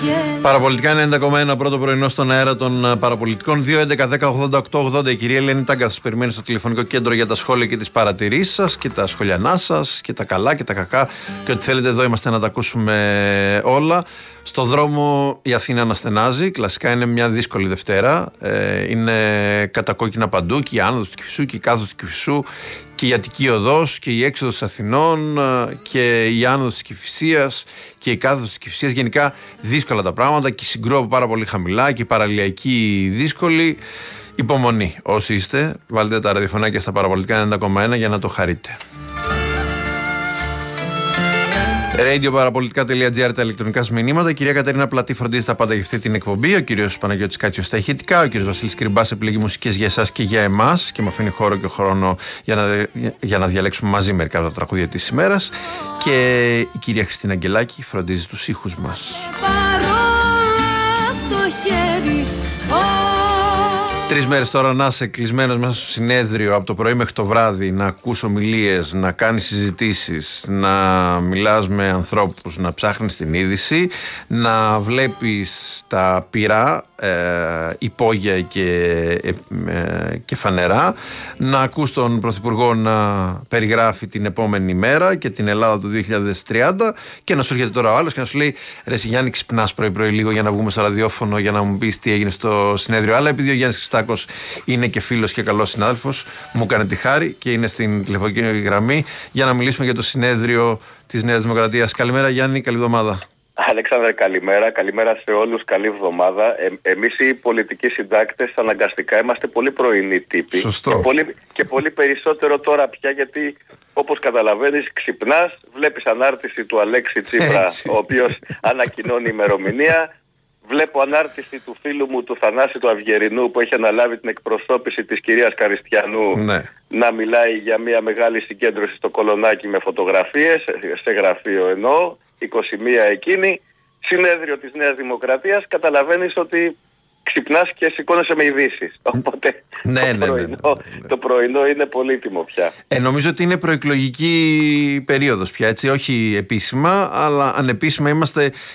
Παραπολιτικά 90,1 πρώτο πρωινό στον αέρα των παραπολιτικών. 2.11.10.88.80. Η κυρία Ελένη Τάγκα σας περιμένει στο τηλεφωνικό κέντρο για τα σχόλια και τις παρατηρήσεις σας και τα σχολιανά σας και τα καλά και τα κακά και ό,τι θέλετε. Εδώ είμαστε να τα ακούσουμε όλα. Στο δρόμο η Αθήνα αναστενάζει. Κλασικά είναι μια δύσκολη Δευτέρα. Είναι κατακόκκινα παντού και η άνοδος του Κηφισού και η κάθοδος του Κηφισού και η Αττική Οδός και η έξοδος Αθηνών και η άνοδος της Κηφισίας και η κάθοδος της Κηφισίας. Γενικά δύσκολα τα πράγματα και η Συγκρού πάρα πολύ χαμηλά και η παραλιακή δύσκολη. Υπομονή όσοι είστε. Βάλτε τα ραδιοφωνάκια στα παραπολιτικά 90,1 για να το χαρείτε. radioparapolitica.gr τα ηλεκτρονικά σας μηνύματα. Η κυρία Κατερίνα Πλατή φροντίζει τα πάντα για αυτή την εκπομπή. Ο κύριος Παναγιώτης Κάτσιος στα ηχητικά. Ο κύριος Βασίλης Κρυμπάς επιλέγει μουσικές για εσάς και για εμάς και μου αφήνει χώρο και χρόνο για να διαλέξουμε μαζί μερικά από τα τραγούδια της ημέρας. Και η κυρία Χριστίνα Αγγελάκη φροντίζει τους ήχους μας. 3 μέρες τώρα να είσαι κλεισμένος μέσα στο συνέδριο από το πρωί μέχρι το βράδυ, να ακούς ομιλίες, να κάνεις συζητήσεις, να μιλάς με ανθρώπους, να ψάχνεις την είδηση, να βλέπεις τα πυρά, υπόγεια και φανερά, να ακούς τον Πρωθυπουργό να περιγράφει την επόμενη μέρα και την Ελλάδα του 2030 και να σου έρχεται τώρα ο άλλος και να σου λέει ρε Γιάννη, ξυπνάς πρωί-πρωί λίγο για να βγούμε στο ραδιόφωνο για να μου πεις τι έγινε στο συνέδριο. Αλλά επειδή ο Γιάννης Χριστάκος είναι και φίλος και καλός συνάδελφος, μου έκανε τη χάρη και είναι στην τηλεφωνική γραμμή για να μιλήσουμε για το συνέδριο της Νέας Δημοκρατίας. Καλημέρα Γιάννη, καλή εβδομάδα. Αλέξανδρε, καλημέρα. Καλημέρα σε όλους. Καλή εβδομάδα. Εμείς οι πολιτικοί συντάκτες αναγκαστικά είμαστε πολύ πρωινοί τύποι. Σωστό. Και πολύ περισσότερο τώρα πια, γιατί όπως καταλαβαίνεις ξυπνάς, βλέπεις ανάρτηση του Αλέξη Τσίπρα, ο οποίος ανακοινώνει ημερομηνία. Βλέπω ανάρτηση του φίλου μου του Θανάση του Αυγερινού που έχει αναλάβει την εκπροσώπηση της κυρίας Καριστιανού, ναι, να μιλάει για μια μεγάλη συγκέντρωση στο Κολονάκι με φωτογραφίες, σε γραφείο εννοώ, 21 εκείνη, συνέδριο της Νέας Δημοκρατίας. Καταλαβαίνεις ότι ξυπνάς και σηκώνεσαι με ειδήσεις. Οπότε το πρωινό είναι πολύτιμο πια. Νομίζω ότι είναι προεκλογική περίοδος πια, έτσι, όχι επίσημα, αλλά ανεπίσημα είμαστε